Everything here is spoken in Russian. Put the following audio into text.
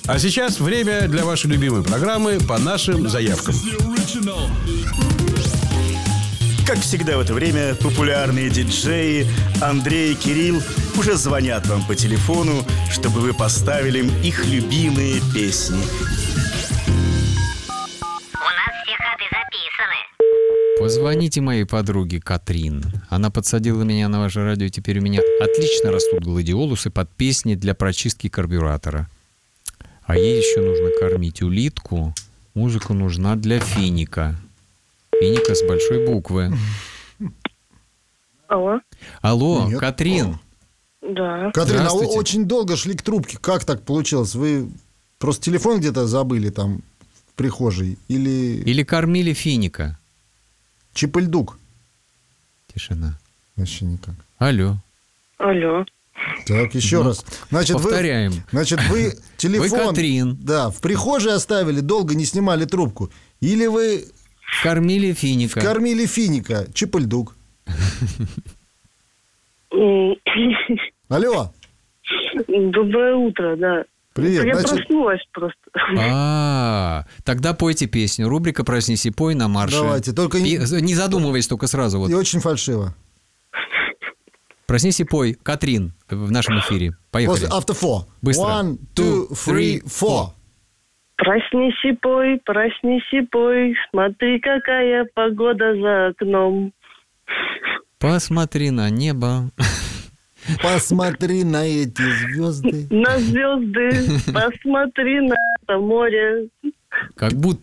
А сейчас время для вашей любимой программы «По нашим заявкам». Как всегда в это время популярные диджеи Андрей и Кирилл уже звонят вам по телефону, чтобы вы поставили им их любимые песни. У нас все ходы записаны. Позвоните моей подруге Катрин. Она подсадила меня на ваше радио, и теперь у меня отлично растут гладиолусы под песни для прочистки карбюратора. А ей еще нужно кормить улитку. Музыка нужна для финика. Финика с большой буквы. Алло. Алло, Нет. Катрин. Да. Катрин, а вы Здравствуйте. очень долго шли к трубке. Как так получилось? Вы просто телефон где-то забыли там в прихожей? Или кормили финика? Чипыльдук? Тишина. Вообще никак. Алло. Алло. Так, еще раз. Значит, повторяем. Вы телефон... Вы Катрин. Да, в прихожей оставили, долго не снимали трубку. Или вы Кормили финика. кормили финика? Чипыльдук. Алло. Доброе утро, да. Привет. Я Значит, проснулась просто. Тогда пойте песню. Рубрика «Проснись и пой» на марше. Давайте, только Не задумываясь только сразу. и Вот. очень фальшиво. «Проснись и пой». Катрин в нашем эфире. Поехали. После автофо. Быстро. 1, 2, 3, 4. Проснись и пой, смотри, какая погода за окном. Посмотри на небо. Посмотри на эти звезды. На звезды, посмотри на это море. Как будто